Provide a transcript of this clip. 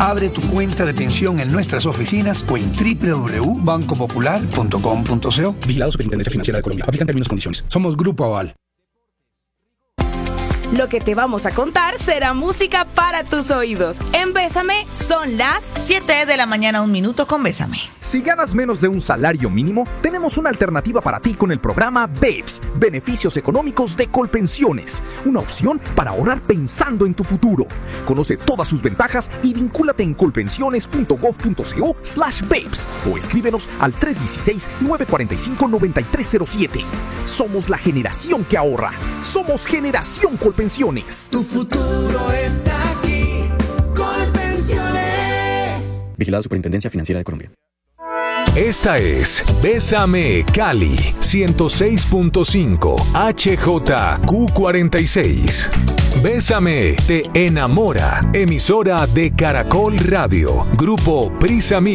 Abre tu cuenta de pensión en nuestras oficinas o en www.bancopopular.com.co. Vigilado Superintendencia Financiera de Colombia. Aplican términos y condiciones. Somos Grupo Aval. Lo que te vamos a contar será música para tus oídos. En Bésame son las 7 de la mañana, 1 minuto con Bésame. Si ganas menos de un salario mínimo, tenemos una alternativa para ti con el programa BEPS, Beneficios Económicos de Colpensiones. Una opción para ahorrar pensando en tu futuro. Conoce todas sus ventajas y vincúlate en colpensiones.gov.co/BEPS o escríbenos al 316-945-9307. Somos la generación que ahorra. Somos Generación Colpensiones. Tu futuro está aquí, Colpensiones. Vigilado Superintendencia Financiera de Colombia. Esta es Bésame Cali 106.5 HJQ46. Bésame te enamora. Emisora de Caracol Radio. Grupo Prisa